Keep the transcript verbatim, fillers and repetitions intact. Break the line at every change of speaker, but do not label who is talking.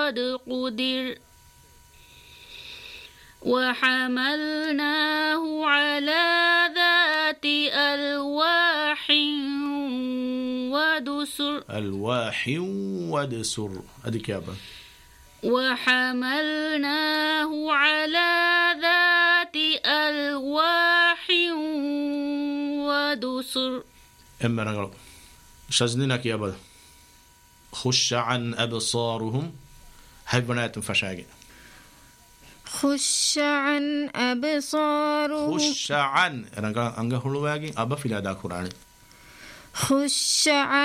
قد قدر وحملناه على ذات ألواح ودسر
ألواح ودسر أديك يابا
وحملناه على ذات ألواح ودسر
إما نقرأ شزنينك يابا خش عن أبصارهم هبنات فشاقين
خش عن أبصارهم
خش عن أنا أنجا هلو باقي أبا في الأداء القرآن
خش عن